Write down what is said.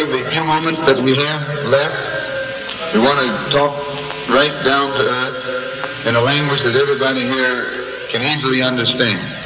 save the few moments that we have left, we want to talk right down to earth in a language that everybody here can easily understand.